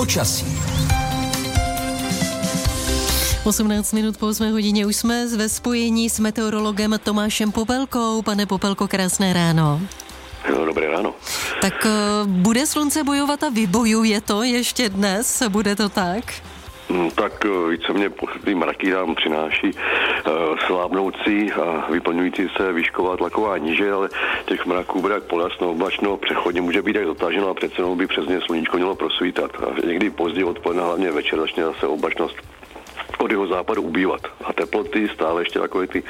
Počasí. 18 minut po 8 hodině už jsme ve spojení s meteorologem Tomášem Popelkou. Pane Popelko, krásné ráno. Jo, dobré ráno. Tak bude slunce bojovat a vybojuje to ještě dnes? Bude to tak? Tak víceméně ty mraky nám přináší slábnoucí a vyplňující se výšková tlaková níže, ale těch mraků bude jak polasno, oblačno, přechodně může být jak dotaženo a přece jenom by přes ně sluníčko mělo prosvítat. A někdy později odpoledne, hlavně večer, začne zase oblačnost od jeho západu ubývat. A teploty stále ještě takové ty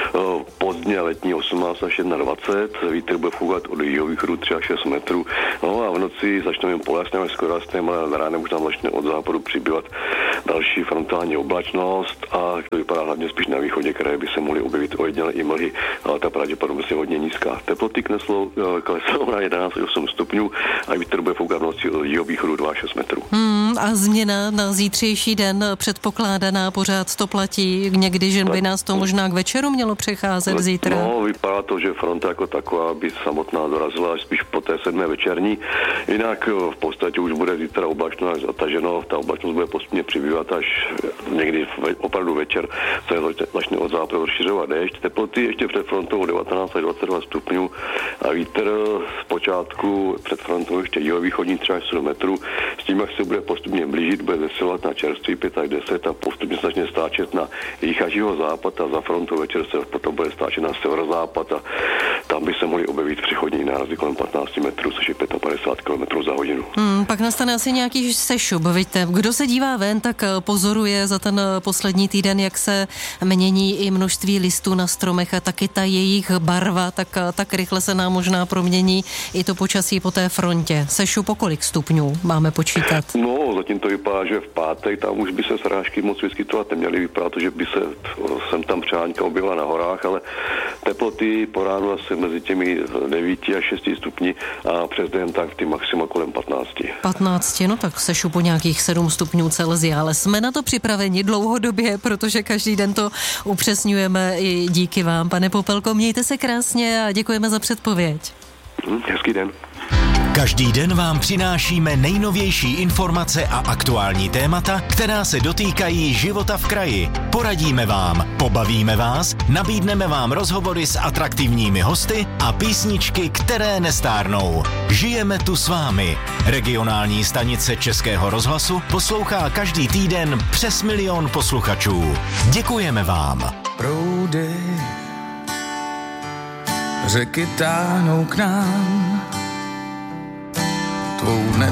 pozdně letní 18 až 21, vítr bude foukat od jihovýchodu 3 až 6 metrů. No a v noci začneme polasněm až skoro jasném, ale ránem už nám začne od západu přibývat další frontální oblačnost a to vypadá hlavně spíš na východě kraje, by se mohly objevit ojedinělé i mlhy, ale ta pravděpodobnost je hodně nízká. Teploty klesou na 11 až 8 stupňů a vítr bude foukat v noci od jihovýchodu 2 až 6 metrů. A změna na zítřejší den předpokládaná, pořád to platí, někdy, že by nás to možná k večeru mělo přecházet zítra? No, vypadá to, že fronta jako taková by samotná dorazila až spíš po té 7. večerní. Jinak v podstatě už bude zítra oblačno až zataženo, ta oblačnost bude postupně přibývat až někdy opravdu večer, se začne od západu rozšiřovat déšť. Teploty ještě před frontou 19 až 22 stupňů a vítr zpočátku před frontou ještě jihovýchodní 3 až 7 metrů. S tím, jak se bude postupně blížit, bude zesilovat na čerstvý 5 až 10 a postupně se začne stáčet na jih až jihozápad a za frontou večer se potom bude stáčet na severozápad a tam by se mohly objevit přechodní nárazy kolem 15 metrů, což je 55 km za hodinu. Pak nastane asi nějaký sešup, vidíte. Kdo se dívá ven, tak pozoruje za ten poslední týden, jak se mění i množství listů na stromech a taky ta jejich barva, tak rychle se nám možná promění i to počasí po té frontě. Sešup o kolik stupňů máme počítat? No, zatím to vypadá, že v pátek tam už by se srážky moc vyskytovat neměly. Vypadá to, že by se sem tam přáňka objevila na horách, ale teploty po ránu asi mezi těmi 9 až 6 stupni a přes den tak ty maxima kolem 15. 15, no tak sešup o nějakých 7 stupňů Celsia, ale jsme na to připraveni dlouhodobě, protože každý den to upřesňujeme i díky vám. Pane Popelko, mějte se krásně a děkujeme za předpověď. Hezký den. Každý den vám přinášíme nejnovější informace a aktuální témata, která se dotýkají života v kraji. Poradíme vám, pobavíme vás, nabídneme vám rozhovory s atraktivními hosty a písničky, které nestárnou. Žijeme tu s vámi. Regionální stanice Českého rozhlasu poslouchá každý týden přes 1 000 000 posluchačů. Děkujeme vám. Proudy řeky táhnou k nám, tvou